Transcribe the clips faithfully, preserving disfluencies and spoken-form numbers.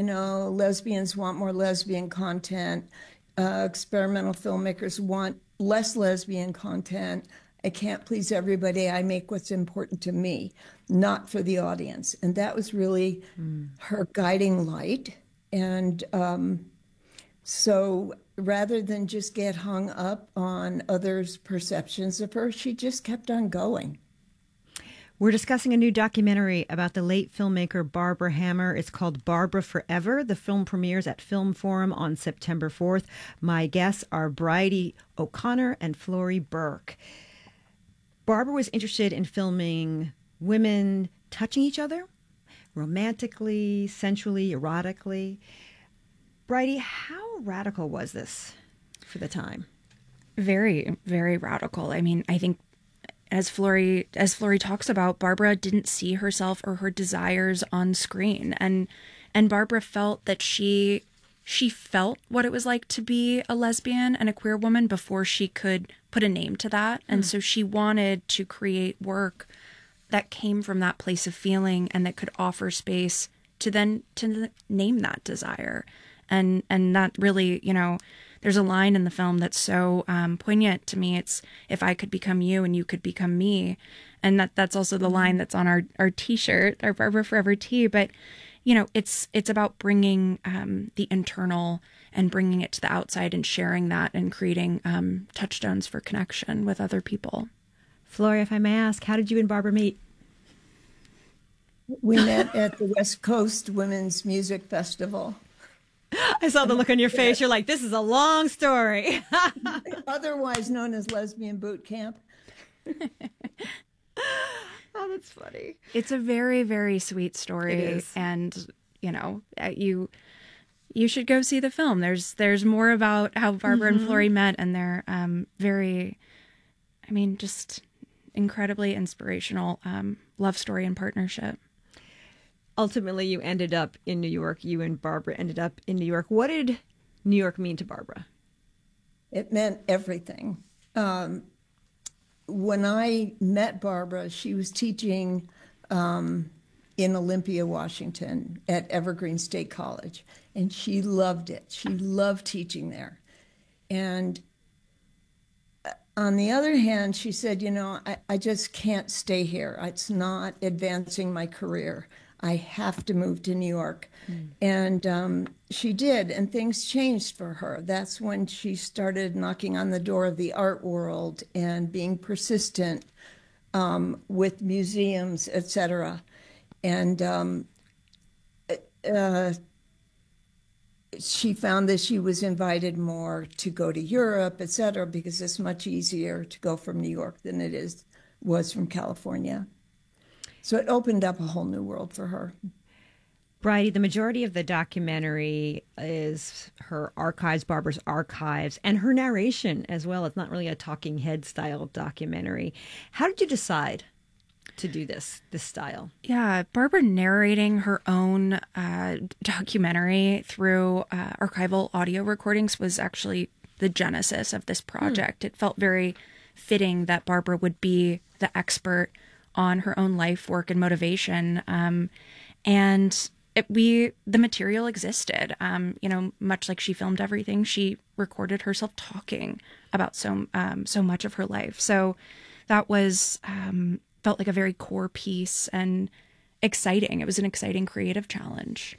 know, lesbians want more lesbian content. Uh, experimental filmmakers want less lesbian content. I can't please everybody. I make what's important to me, not for the audience. And that was really mm. her guiding light. And um, so rather than just get hung up on others' perceptions of her, she just kept on going. We're discussing a new documentary about the late filmmaker Barbara Hammer. It's called Barbara Forever. The film premieres at Film Forum on September fourth. My guests are Bridie O'Connor and Florrie Burke. Barbara was interested in filming women touching each other, romantically, sensually, erotically. Bridie, how radical was this for the time? Very, very radical. I mean, I think As Florrie, as Florrie talks about, Barbara didn't see herself or her desires on screen, and and Barbara felt that she she felt what it was like to be a lesbian and a queer woman before she could put a name to that, and mm. so she wanted to create work that came from that place of feeling and that could offer space to then to name that desire, and and that really, you know. There's a line in the film that's so um, poignant to me. It's, if I could become you and you could become me. And that that's also the line that's on our, our T-shirt, our Barbara Forever tee. But, you know, it's it's about bringing um, the internal and bringing it to the outside and sharing that and creating um, touchstones for connection with other people. Florrie, if I may ask, how did you and Barbara meet? We met at the West Coast Women's Music Festival. I saw the look on your face. You're like, this is a long story. Otherwise known as Lesbian Boot Camp. Oh, that's funny. It's a very, very sweet story. It is. And, you know, you you should go see the film. There's there's more about how Barbara mm-hmm. and Florrie met, and they're um, very, I mean, just incredibly inspirational um, love story and partnership. Ultimately, you ended up in New York. You and Barbara ended up in New York. What did New York mean to Barbara? It meant everything. Um, when I met Barbara, she was teaching um, in Olympia, Washington, at Evergreen State College, and she loved it. She loved teaching there. And on the other hand, she said, you know, I, I just can't stay here. It's not advancing my career. I have to move to New York. Mm. And um, she did, and things changed for her. That's when she started knocking on the door of the art world and being persistent um, with museums, et cetera. And um, uh, she found that she was invited more to go to Europe, et cetera, because it's much easier to go from New York than it is was from California. So it opened up a whole new world for her. Bridie, the majority of the documentary is her archives, Barbara's archives, and her narration as well. It's not really a talking head style documentary. How did you decide to do this, this style? Yeah, Barbara narrating her own uh, documentary through uh, archival audio recordings was actually the genesis of this project. Hmm. It felt very fitting that Barbara would be the expert on her own life, work, and motivation. Um, and it, we, the material existed. Um, you know, much like she filmed everything, she recorded herself talking about so um, so much of her life. So that was um, felt like a very core piece and exciting. It was an exciting creative challenge.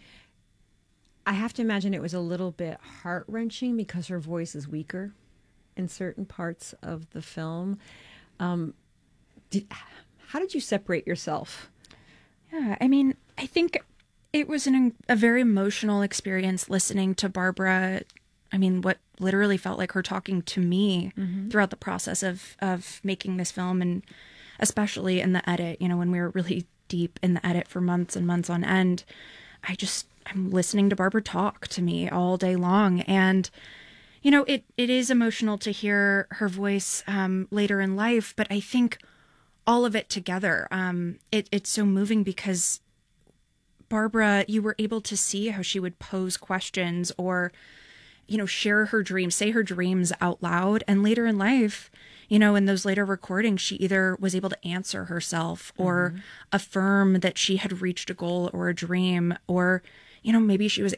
I have to imagine it was a little bit heart-wrenching because her voice is weaker in certain parts of the film. Um, did, how did you separate yourself? Yeah, I mean, I think it was an, a very emotional experience listening to Barbara. I mean, what literally felt like her talking to me mm-hmm. throughout the process of, of making this film, and especially in the edit, you know, when we were really deep in the edit for months and months on end. I just, I'm listening to Barbara talk to me all day long. And, you know, it, it is emotional to hear her voice um, later in life, but I think all of it together, um, it, it's so moving because Barbara, you were able to see how she would pose questions or, you know, share her dreams, say her dreams out loud. And later in life, you know, in those later recordings, she either was able to answer herself or mm-hmm. affirm that she had reached a goal or a dream, or, you know, maybe she was